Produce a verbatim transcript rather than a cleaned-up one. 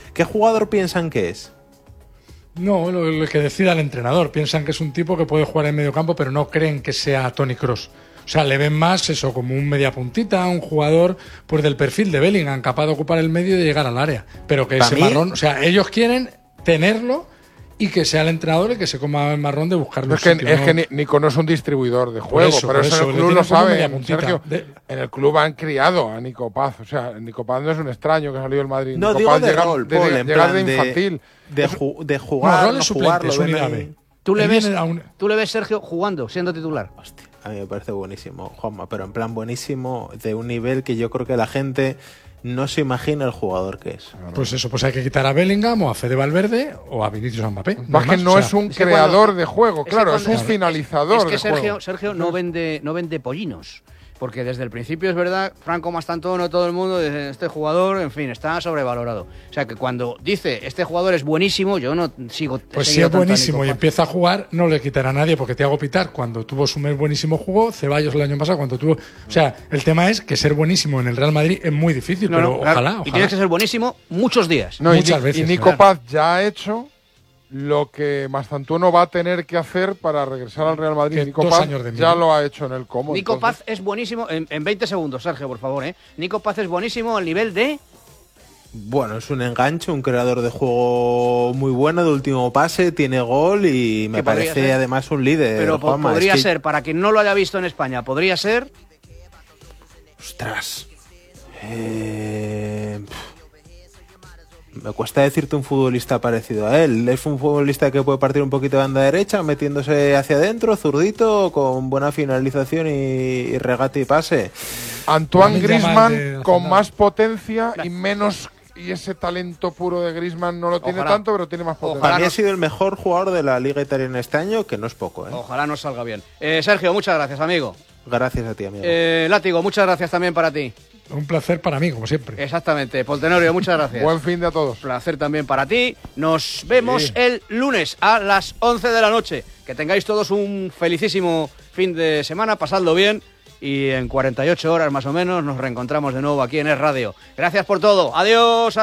¿Qué jugador piensan que es? No, lo, lo que decida el entrenador. Piensan que es un tipo que puede jugar en medio campo, pero no creen que sea Toni Kroos. O sea, le ven más eso como un media puntita, un jugador pues del perfil de Bellingham, capaz de ocupar el medio y de llegar al área. Pero que ese mí... marrón, o sea, ellos quieren tenerlo y que sea el entrenador el que se coma el marrón de buscarlo. Es que, sitio, es ¿no? que Nico no es un distribuidor de juego, eso, pero eso, eso en el club lo saben, Sergio. De... En el club han criado a Nico Paz. O sea, Nico Paz no es un extraño que ha salido del Madrid. No, Nico digo Paz de llega, rol, de, Paul, de, en llegar plan de infantil. De, de, ju de jugar, no, no jugar, es unidad. ¿Tú le, ves, un... ¿Tú le ves, Sergio, jugando, siendo titular? Hostia, a mí me parece buenísimo, Juanma, pero en plan buenísimo, de un nivel que yo creo que la gente no se imagina el jugador que es. Pues eso, pues hay que quitar a Bellingham o a Fede Valverde o a Vinicius Mbappé. Más que no o sea, es un es creador cuando, de juego, claro, es, es un claro. finalizador es que de Sergio, juego. Sergio no vende, no vende pollinos. Porque desde el principio es verdad, Franco Mastantuono, todo el mundo, este jugador, en fin, está sobrevalorado. O sea que cuando dice, este jugador es buenísimo, yo no sigo... Pues si es buenísimo y empieza a jugar, no le quitará a nadie, porque Thiago Pitar, cuando tuvo su mes buenísimo, jugó, Ceballos el año pasado, cuando tuvo... O sea, el tema es que ser buenísimo en el Real Madrid es muy difícil, no, pero no, ojalá, claro. ojalá. Y tienes que ser buenísimo muchos días. No, Muchas y, veces. Y Nico claro. Paz ya ha hecho lo que Mastantuono va a tener que hacer para regresar al Real Madrid. Que Nico dos Paz años de ya lo ha hecho en el Como. Nico entonces... Paz es buenísimo, en, en veinte segundos, Sergio, por favor, ¿eh? Nico Paz es buenísimo al nivel de... Bueno, es un enganche, un creador de juego muy bueno, de último pase, tiene gol y me parece ser? además un líder. Pero Juanma, podría es que... ser, para quien no lo haya visto en España, podría ser... Ostras. Eh... Me cuesta decirte un futbolista parecido a él. Es un futbolista que puede partir un poquito de banda derecha, metiéndose hacia adentro, zurdito, con buena finalización y, y regate y pase. Antoine Griezmann con más potencia y menos... Y ese talento puro de Griezmann no lo tiene Ojalá. tanto, pero tiene más potencia. Para mí ha sido el mejor jugador de la Liga Italiana este año, que no es poco, ¿eh? Ojalá nos salga bien. Eh, Sergio, muchas gracias, amigo. Gracias a ti, amigo. Eh, Látigo, muchas gracias también para ti. Un placer para mí, como siempre. Exactamente. Poltenorio, muchas gracias. Buen fin de a todos. Placer también para ti. Nos vemos sí. el lunes a las once de la noche. Que tengáis todos un felicísimo fin de semana, pasadlo bien. Y en cuarenta y ocho horas más o menos nos reencontramos de nuevo aquí en Es Radio. Gracias por todo. Adiós.